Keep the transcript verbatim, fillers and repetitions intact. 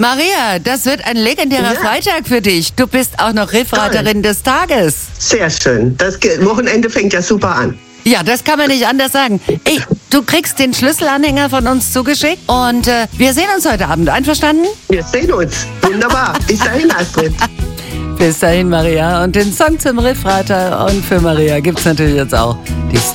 Maria, das wird ein legendärer Ja. Freitag für dich. Du bist auch noch Riffraterin des Tages. Sehr schön. Das Ge- Wochenende fängt ja super an. Ja, das kann man nicht anders sagen. Ey, du kriegst den Schlüsselanhänger von uns zugeschickt und äh, wir sehen uns heute Abend. Einverstanden? Wir sehen uns. Wunderbar. Bis dahin, Astrid. Bis dahin, Maria. Und den Song zum Riffrater und für Maria gibt's natürlich jetzt auch die Story.